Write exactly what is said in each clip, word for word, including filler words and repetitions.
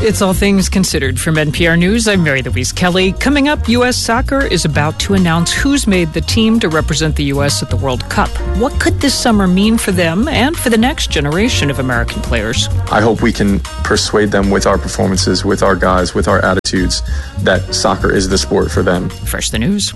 It's All Things Considered from N P R News. I'm Mary Louise Kelly. Coming up, U S Soccer is about to announce who's made the team to represent the U S at the World Cup. What could this summer mean for them and for the next generation of American players? I hope we can persuade them with our performances, with our guys, with our attitudes, that soccer is the sport for them. First, the news.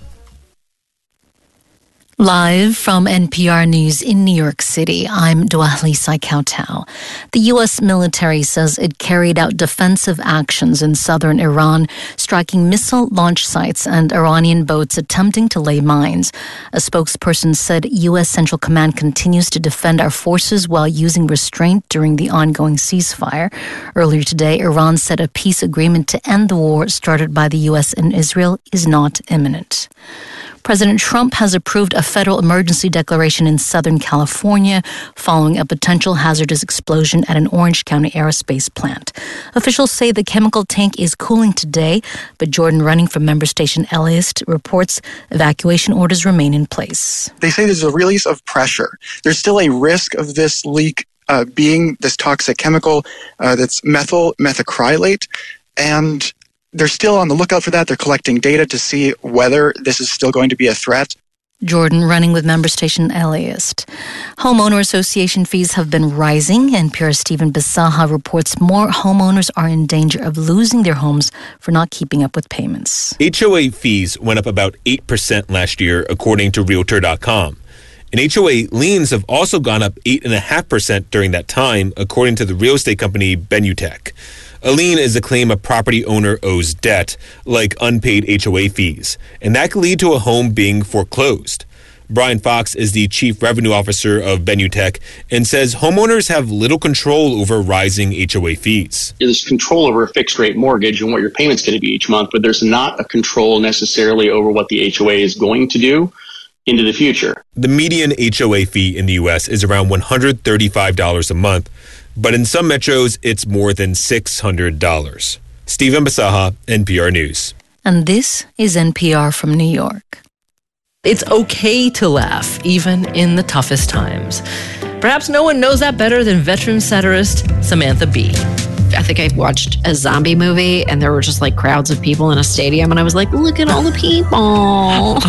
Live from N P R News in New York City, I'm Dwali Saikautau. The U S military says it carried out defensive actions in southern Iran, striking missile launch sites and Iranian boats attempting to lay mines. A spokesperson said U S Central Command continues to defend our forces while using restraint during the ongoing ceasefire. Earlier today, Iran said a peace agreement to end the war started by the U S and Israel is not imminent. President Trump has approved a federal emergency declaration in Southern California following a potential hazardous explosion at an Orange County aerospace plant. Officials say the chemical tank is cooling today, but Jordan Running from member station Eliast reports evacuation orders remain in place. They say there's a release of pressure. There's still a risk of this leak uh, being this toxic chemical uh, that's methyl methacrylate, and they're still on the lookout for that. They're collecting data to see whether this is still going to be a threat. Jordan Running with member station Eliast. Homeowner association fees have been rising. N P R's Stephen Bisaha reports more homeowners are in danger of losing their homes for not keeping up with payments. H O A fees went up about eight percent last year, according to Realtor dot com. And H O A liens have also gone up eight point five percent during that time, according to the real estate company Benutech. A lien is a claim a property owner owes debt, like unpaid H O A fees, and that could lead to a home being foreclosed. Brian Fox is the chief revenue officer of Benutech and says homeowners have little control over rising H O A fees. There's control over a fixed rate mortgage and what your payment's going to be each month, but there's not a control necessarily over what the H O A is going to do into the future. The median H O A fee in the U S is around one hundred thirty-five dollars a month, but in some metros, it's more than six hundred dollars. Stephen Bisaha, N P R News. And this is N P R from New York. It's okay to laugh, even in the toughest times. Perhaps no one knows that better than veteran satirist Samantha Bee. I think I watched a zombie movie and there were just like crowds of people in a stadium and I was like, look at all the people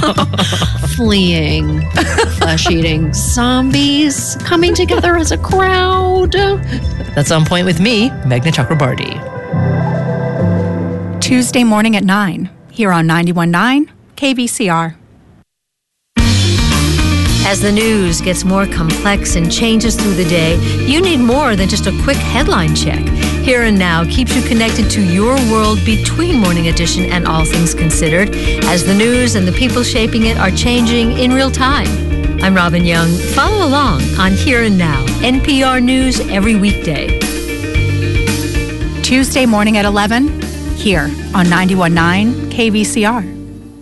fleeing, flesh-eating zombies coming together as a crowd. That's On Point with me, Meghna Chakrabarti. Tuesday morning at nine, here on ninety-one point nine K V C R. As the news gets more complex and changes through the day, you need more than just a quick headline check. Here and Now keeps you connected to your world between Morning Edition and All Things Considered, as the news and the people shaping it are changing in real time. I'm Robin Young. Follow along on Here and Now, N P R News every weekday. Tuesday morning at eleven, here on ninety-one point nine K V C R.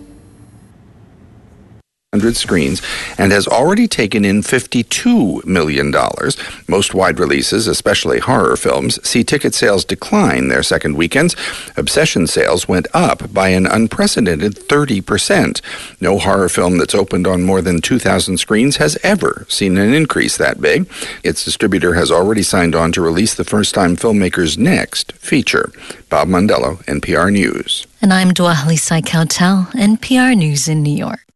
one hundred screens and has already taken in fifty-two million dollars. Most wide releases, especially horror films, see ticket sales decline their second weekends. Obsession sales went up by an unprecedented thirty percent. No horror film that's opened on more than two thousand screens has ever seen an increase that big. Its distributor has already signed on to release the first-time filmmaker's next feature. Bob Mondello, N P R News. And I'm Dwali Saikautau, N P R News in New York.